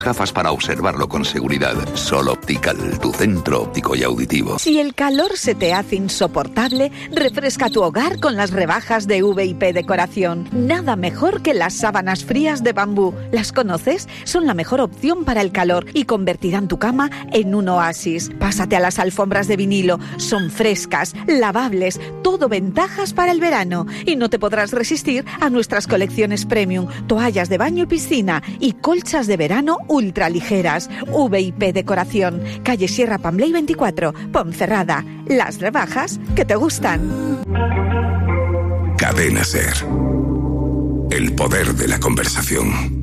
Gafas para observarlo con seguridad. Sol Optical, tu centro óptico y auditivo. Si el calor se te hace insoportable, refresca tu hogar con las rebajas de V&P Decoración. Nada mejor que las sábanas frías de bambú. ¿Las conoces? Son la mejor opción para el calor y convertirán tu cama en un oasis. Pásate a las alfombras de vinilo. Son frescas, lavables, todo ventajas para el verano. Y no te podrás resistir a nuestras colecciones premium, toallas de baño y piscina y colchas de verano ultraligeras. V&P Decoración, calle Sierra Pambley 24, Ponferrada. Las rebajas que te gustan. Cadena SER. El poder de la conversación.